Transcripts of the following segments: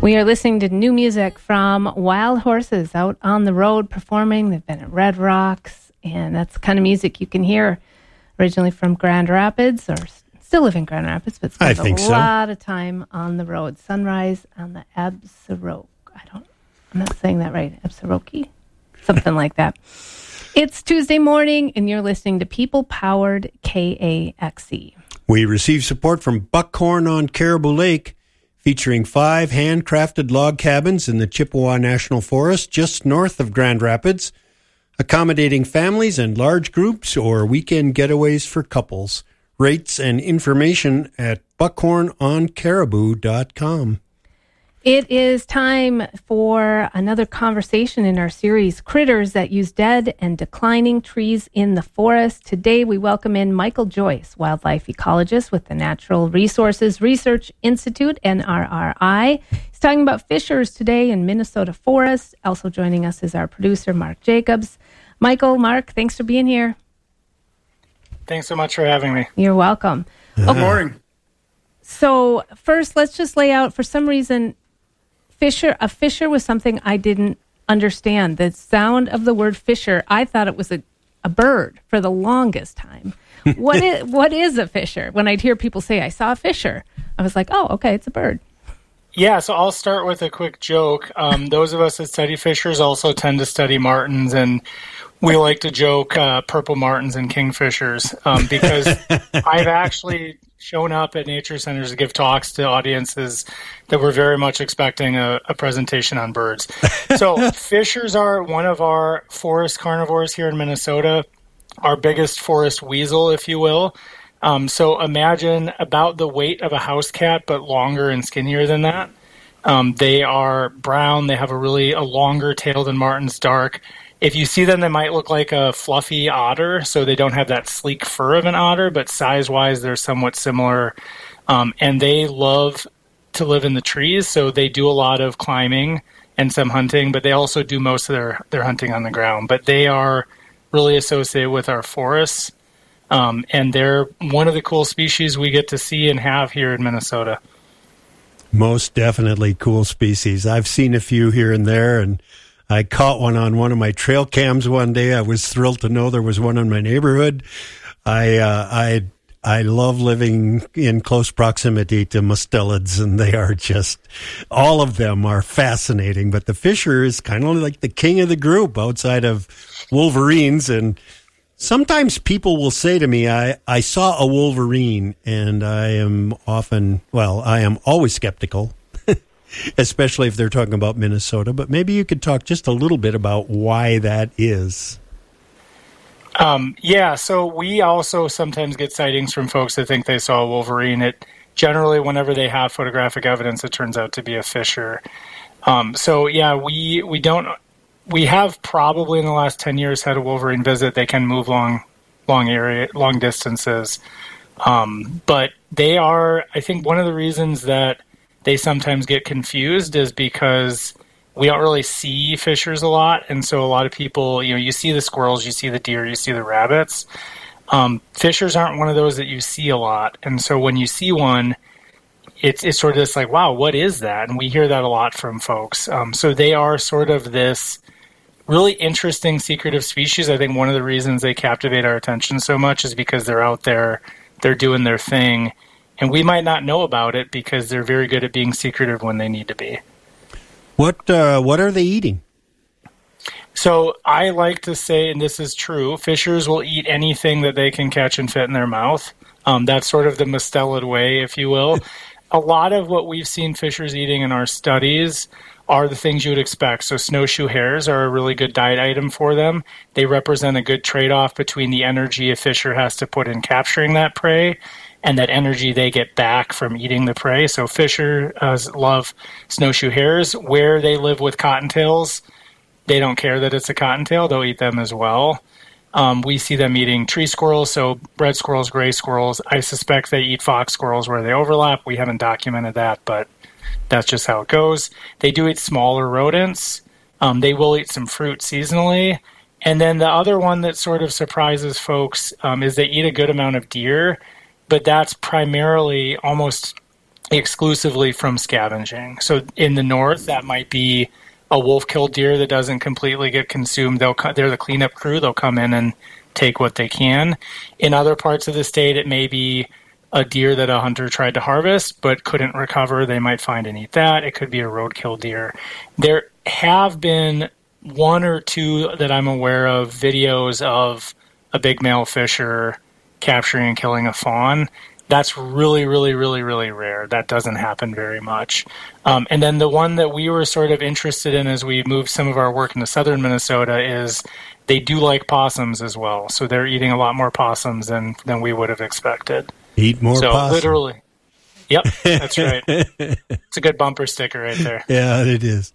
We are listening to new music from Wild Horses out on the road performing. They've been at Red Rocks, and that's the kind of music you can hear originally from Grand Rapids, or still live in Grand Rapids, but spent a lot of time on the road. Sunrise on the Absaroka. I'm not saying that right. Absaroki? Something like that. It's Tuesday morning, and you're listening to People-Powered KAXE. We receive support from Buckhorn on Caribou Lake, featuring 5 handcrafted log cabins in the Chippewa National Forest just north of Grand Rapids, accommodating families and large groups or weekend getaways for couples. Rates and information at buckhornoncaribou.com. It is time for another conversation in our series, Critters That Use Dead and Declining Trees in the Forest. Today we welcome in Michael Joyce, wildlife ecologist with the Natural Resources Research Institute, NRRI. He's talking about fishers today in Minnesota forests. Also joining us is our producer, Mark Jacobs. Michael, Mark, thanks for being here. Thanks so much for having me. You're welcome. Good morning. So first, let's just lay out, for some reason, a fisher was something I didn't understand. The sound of the word fisher, I thought it was a bird for the longest time. What is a fisher? When I'd hear people say, I saw a fisher, I was like, oh, okay, it's a bird. Yeah, so I'll start with a quick joke. Those of us that study fishers also tend to study martins, and we like to joke purple martins and kingfishers because I've actually shown up at nature centers to give talks to audiences that were very much expecting a presentation on birds. So fishers are one of our forest carnivores here in Minnesota, our biggest forest weasel, if you will. So imagine about the weight of a house cat, but longer and skinnier than that. They are brown. They have a longer tail than martins, dark. If you see them, they might look like a fluffy otter, so they don't have that sleek fur of an otter, but size-wise, they're somewhat similar. And they love to live in the trees, so they do a lot of climbing and some hunting, but they also do most of their hunting on the ground. But they are really associated with our forests, and they're one of the cool species we get to see and have here in Minnesota. Most definitely cool species. I've seen a few here and there, and I caught one on one of my trail cams one day. I was thrilled to know there was one in my neighborhood. I love living in close proximity to mustelids, and they are just, all of them are fascinating. But the fisher is kind of like the king of the group outside of wolverines. And sometimes people will say to me, I saw a wolverine, and I am always skeptical. Especially if they're talking about Minnesota, but maybe you could talk just a little bit about why that is. So we also sometimes get sightings from folks that think they saw a wolverine. Generally, whenever they have photographic evidence, it turns out to be a fisher. We have probably in the last 10 years had a wolverine visit. They can move long distances. But they are, I think one of the reasons that they sometimes get confused is because we don't really see fishers a lot. And so a lot of people, you see the squirrels, you see the deer, you see the rabbits. Fishers aren't one of those that you see a lot. And so when you see one, it's sort of just like, wow, what is that? And we hear that a lot from folks. So they are sort of this really interesting secretive species. I think one of the reasons they captivate our attention so much is because they're out there, they're doing their thing. And we might not know about it because they're very good at being secretive when they need to be. What are they eating? So I like to say, and this is true, fishers will eat anything that they can catch and fit in their mouth. That's sort of the mustelid way, if you will. A lot of what we've seen fishers eating in our studies are the things you would expect. So snowshoe hares are a really good diet item for them. They represent a good trade-off between the energy a fisher has to put in capturing that prey and that energy they get back from eating the prey. So fishers love snowshoe hares. Where they live with cottontails, they don't care that it's a cottontail. They'll eat them as well. We see them eating tree squirrels, so red squirrels, gray squirrels. I suspect they eat fox squirrels where they overlap. We haven't documented that, but that's just how it goes. They do eat smaller rodents. They will eat some fruit seasonally. And then the other one that sort of surprises folks is they eat a good amount of deer, but that's primarily almost exclusively from scavenging. So in the north, that might be a wolf-killed deer that doesn't completely get consumed. They're the cleanup crew. They'll come in and take what they can. In other parts of the state, it may be a deer that a hunter tried to harvest but couldn't recover. They might find and eat that. It could be a roadkill deer. There have been one or two that I'm aware of videos of a big male fisher capturing and killing a fawn. That's really, really, really, really rare. That doesn't happen very much. And then the one that we were sort of interested in as we moved some of our work into southern Minnesota is they do like possums as well. So they're eating a lot more possums than we would have expected. Eat more possum. Literally. Yep, that's right. It's a good bumper sticker right there. Yeah, it is.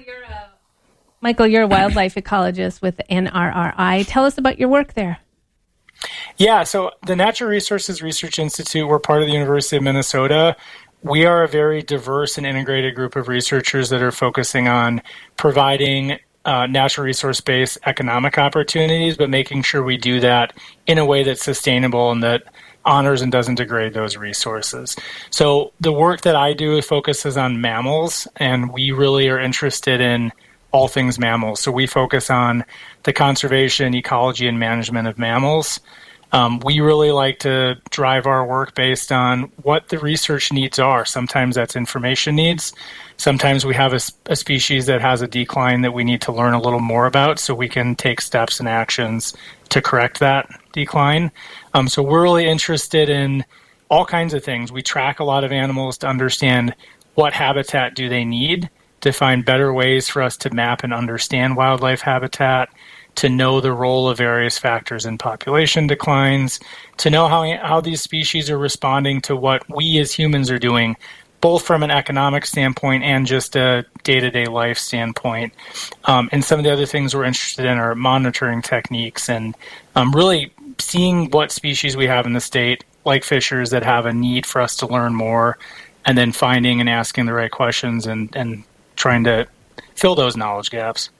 Michael, you're a wildlife ecologist with NRRI. Tell us about your work there. Yeah, so the Natural Resources Research Institute, we're part of the University of Minnesota. We are a very diverse and integrated group of researchers that are focusing on providing natural resource-based economic opportunities, but making sure we do that in a way that's sustainable and that honors and doesn't degrade those resources. So the work that I do focuses on mammals, and we really are interested in all things mammals. So we focus on the conservation, ecology, and management of mammals. We really like to drive our work based on what the research needs are. Sometimes that's information needs. Sometimes we have a species that has a decline that we need to learn a little more about so we can take steps and actions to correct that decline. So we're really interested in all kinds of things. We track a lot of animals to understand what habitat do they need, to find better ways for us to map and understand wildlife habitat, to know the role of various factors in population declines, to know how these species are responding to what we as humans are doing, both from an economic standpoint and just a day-to-day life standpoint. And some of the other things we're interested in are monitoring techniques and really seeing what species we have in the state, like fishers, that have a need for us to learn more, and then finding and asking the right questions and trying to fill those knowledge gaps.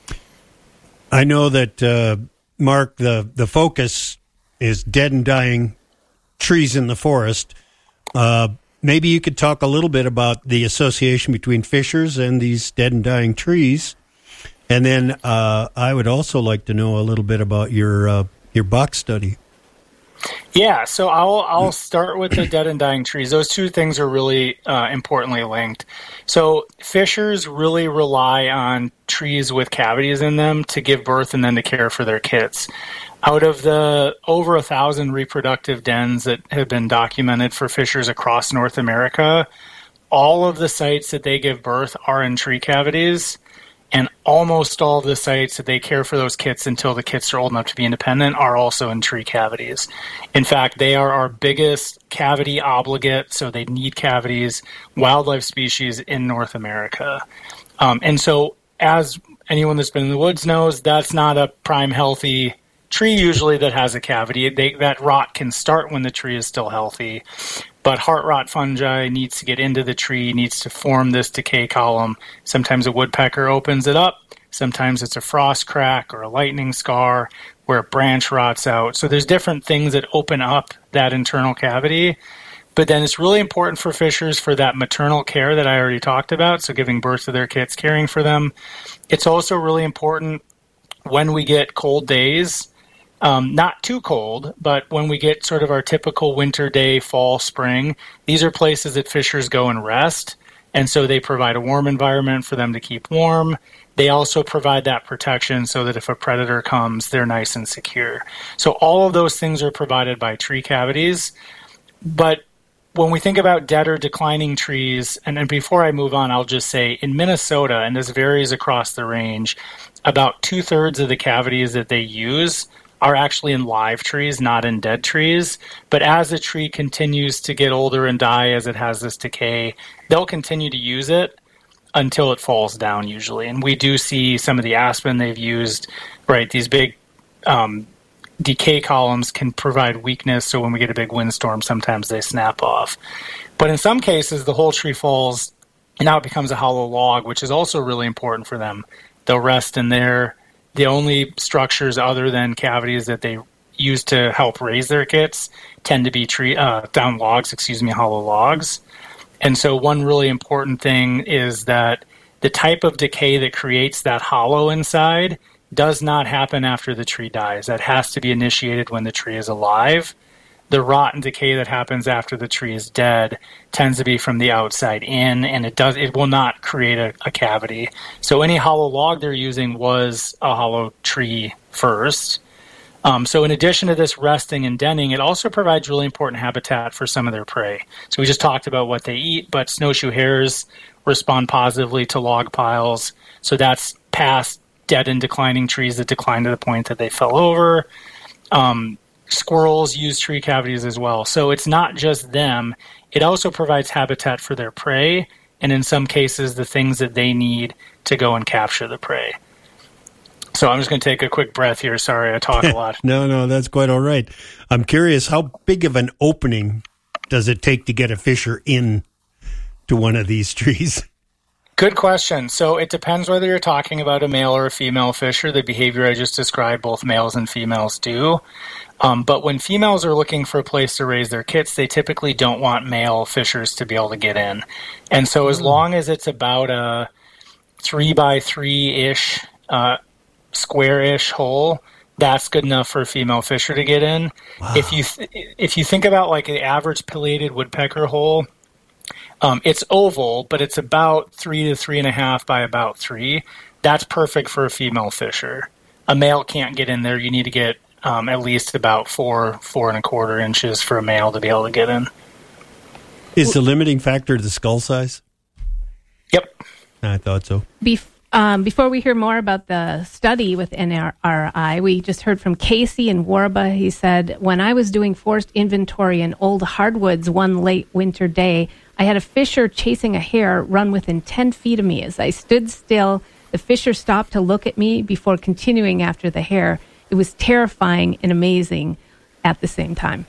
I know that, Mark, the focus is dead and dying trees in the forest. Maybe you could talk a little bit about the association between fishers and these dead and dying trees. And then I would also like to know a little bit about your box study. Yeah, so I'll start with the dead and dying trees. Those two things are really importantly linked. So fishers really rely on trees with cavities in them to give birth and then to care for their kids. Out of the over 1,000 reproductive dens that have been documented for fishers across North America, all of the sites that they give birth are in tree cavities. And almost all of the sites that they care for those kits until the kits are old enough to be independent are also in tree cavities. In fact, they are our biggest cavity obligate, so they need cavities, wildlife species in North America. And so as anyone that's been in the woods knows, that's not a prime healthy tree usually that has a cavity. That rot can start when the tree is still healthy. But heart rot fungi needs to get into the tree, needs to form this decay column. Sometimes a woodpecker opens it up. Sometimes it's a frost crack or a lightning scar where a branch rots out. So there's different things that open up that internal cavity. But then it's really important for fishers for that maternal care that I already talked about, so giving birth to their kids, caring for them. It's also really important when we get cold days. Not too cold, but when we get sort of our typical winter day, fall, spring, these are places that fishers go and rest. And so they provide a warm environment for them to keep warm. They also provide that protection so that if a predator comes, they're nice and secure. So all of those things are provided by tree cavities. But when we think about dead or declining trees, and before I move on, I'll just say in Minnesota, and this varies across the range, about 2/3 of the cavities that they use are actually in live trees, not in dead trees. But as the tree continues to get older and die as it has this decay, they'll continue to use it until it falls down usually. And we do see some of the aspen they've used, right, these big decay columns can provide weakness, so when we get a big windstorm, sometimes they snap off. But in some cases, the whole tree falls, and now it becomes a hollow log, which is also really important for them. They'll rest in there. The only structures other than cavities that they use to help raise their kits tend to be hollow logs. And so one really important thing is that the type of decay that creates that hollow inside does not happen after the tree dies. That has to be initiated when the tree is alive. The rot and decay that happens after the tree is dead tends to be from the outside in, and it will not create a cavity. So any hollow log they're using was a hollow tree first. So in addition to this resting and denning, it also provides really important habitat for some of their prey. So we just talked about what they eat, but snowshoe hares respond positively to log piles. So that's past dead and declining trees that decline to the point that they fell over. Squirrels use tree cavities as well. So it's not just them. It also provides habitat for their prey, and in some cases, the things that they need to go and capture the prey. So I'm just going to take a quick breath here. Sorry, I talk a lot. No, that's quite all right. I'm curious, how big of an opening does it take to get a fisher in to one of these trees? Good question. So it depends whether you're talking about a male or a female fisher. The behavior I just described, both males and females do. But when females are looking for a place to raise their kits, they typically don't want male fishers to be able to get in. And so as long as it's about a 3x3-ish, square-ish hole, that's good enough for a female fisher to get in. Wow. If you think about like the average pileated woodpecker hole, it's oval, but it's about 3 to 3.5 by about 3. That's perfect for a female fisher. A male can't get in there. You need to get at least about 4.25 inches for a male to be able to get in. Is the limiting factor the skull size? Yep. I thought so. Before we hear more about the study with NRI, we just heard from Casey in Warba. He said, when I was doing forest inventory in old hardwoods one late winter day, I had a fisher chasing a hare run within 10 feet of me. As I stood still, the fisher stopped to look at me before continuing after the hare. It was terrifying and amazing at the same time.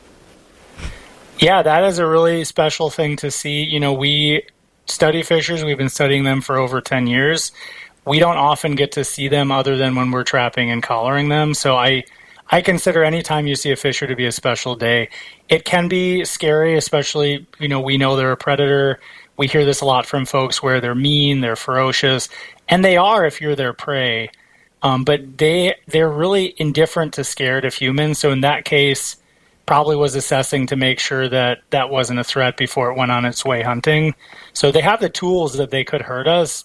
Yeah, that is a really special thing to see. You know, we study fishers. We've been studying them for over 10 years. We don't often get to see them other than when we're trapping and collaring them. So I consider any time you see a fisher to be a special day. It can be scary, especially, you know, we know they're a predator. We hear this a lot from folks where they're mean, they're ferocious, and they are if you're their prey. But they're really indifferent to scared of humans. So in that case, probably was assessing to make sure that that wasn't a threat before it went on its way hunting. So they have the tools that they could hurt us.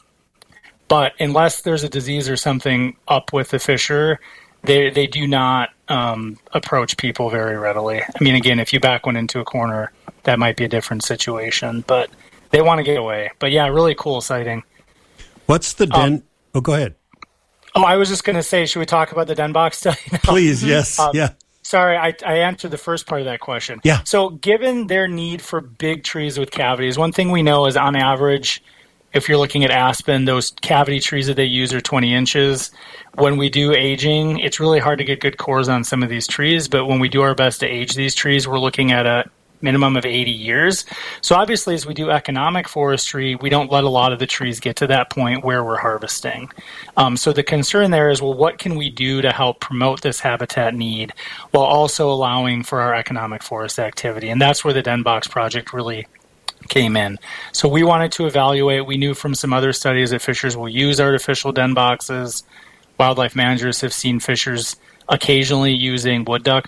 But unless there's a disease or something up with the fisher, they do not approach people very readily. I mean, again, if you back one into a corner, that might be a different situation. But they want to get away. But yeah, really cool sighting. What's the den? Go ahead. Oh, I was just going to say, should we talk about the den box study now? Please, yes. Yeah. Sorry, I answered the first part of that question. Yeah. So given their need for big trees with cavities, one thing we know is on average, if you're looking at aspen, those cavity trees that they use are 20 inches. When we do aging, it's really hard to get good cores on some of these trees, but when we do our best to age these trees, we're looking at a minimum of 80 years. So obviously, as we do economic forestry, we don't let a lot of the trees get to that point where we're harvesting. So the concern there is, well, what can we do to help promote this habitat need while also allowing for our economic forest activity? And that's where the Den Box project really came in. So we wanted to evaluate. We knew from some other studies that fishers will use artificial den boxes. Wildlife managers have seen fishers occasionally using wood duck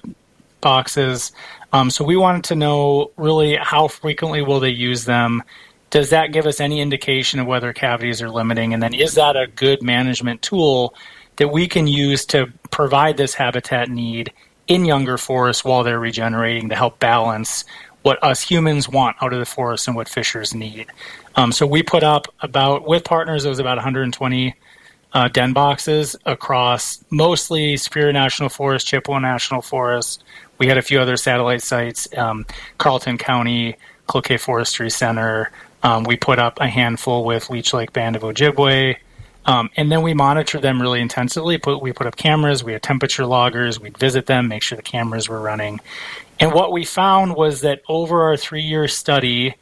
boxes. So we wanted to know really how frequently will they use them? Does that give us any indication of whether cavities are limiting? And then is that a good management tool that we can use to provide this habitat need in younger forests while they're regenerating to help balance what us humans want out of the forest and what fishers need? So we put up with partners, it was about 120 den boxes across mostly Superior National Forest, Chippewa National Forest. We had a few other satellite sites, Carleton County, Cloquet Forestry Center. We put up a handful with Leech Lake Band of Ojibwe. And then we monitor them really intensively. We put up cameras. We had temperature loggers. We'd visit them, make sure the cameras were running. And what we found was that over our 3-year study,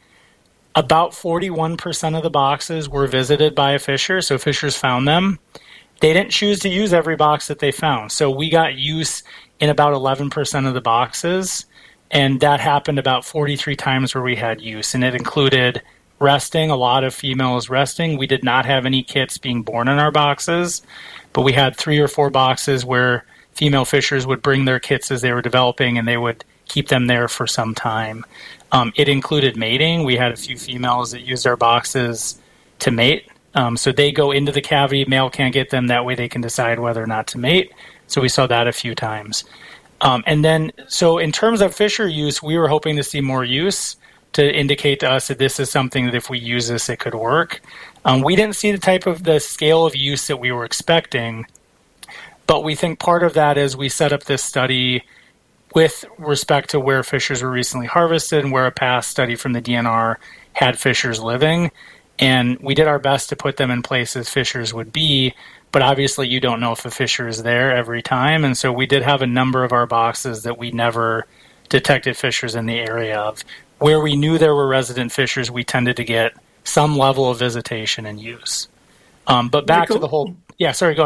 about 41% of the boxes were visited by a fisher, so fishers found them. They didn't choose to use every box that they found. So we got use in about 11% of the boxes, and that happened about 43 times where we had use, and it included resting, a lot of females resting. We did not have any kits being born in our boxes, but we had 3 or 4 boxes where female fishers would bring their kits as they were developing, and they would keep them there for some time. It included mating. We had a few females that used our boxes to mate. So they go into the cavity, male can't get them, that way they can decide whether or not to mate. So we saw that a few times. And then, so in terms of fisher use, we were hoping to see more use to indicate to us that this is something that if we use this, it could work. We didn't see the scale of use that we were expecting, but we think part of that is we set up this study with respect to where fishers were recently harvested and where a past study from the DNR had fishers living. And we did our best to put them in places fishers would be, but obviously you don't know if a fisher is there every time. And so we did have a number of our boxes that we never detected fishers in the area of. Where we knew there were resident fishers, we tended to get some level of visitation and use. But back to the whole... Yeah, sorry, go ahead.